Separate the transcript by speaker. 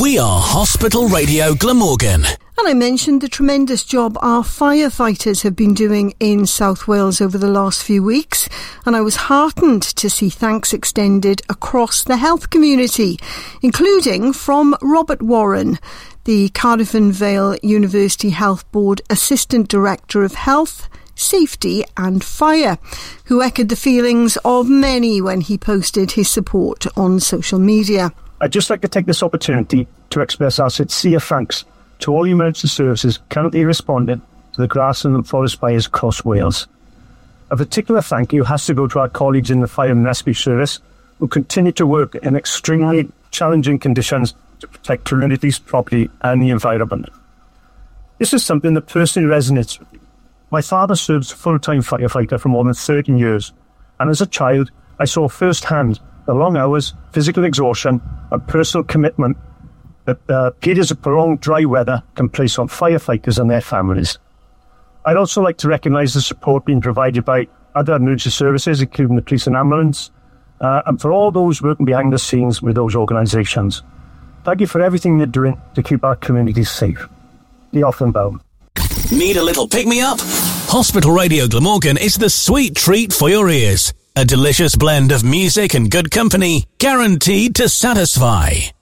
Speaker 1: We are Hospital Radio Glamorgan.
Speaker 2: And I mentioned the tremendous job our firefighters have been doing in South Wales over the last few weeks, and I was heartened to see thanks extended across the health community, including from Robert Warren, the Cardiff and Vale University Health Board Assistant Director of Health, Safety and Fire, who echoed the feelings of many when he posted his support on social media.
Speaker 3: I'd just like to take this opportunity to express our sincere thanks to all emergency services currently responding to the grassland and forest fires across Wales. A particular thank you has to go to our colleagues in the Fire and Rescue Service who continue to work in extremely challenging conditions to protect communities, property and the environment. This is something that personally resonates with me. My father served as a full-time firefighter for more than 30 years, and as a child I saw firsthand the long hours, physical exhaustion and personal commitment that periods of prolonged dry weather can place on firefighters and their families. I'd also like to recognise the support being provided by other emergency services, including the police and ambulance, and for all those working behind the scenes with those organisations. Thank you for everything you're doing to keep our communities safe. The Offenbaum.
Speaker 1: Need a little pick-me-up? Hospital Radio Glamorgan is the sweet treat for your ears. A delicious blend of music and good company, guaranteed to satisfy.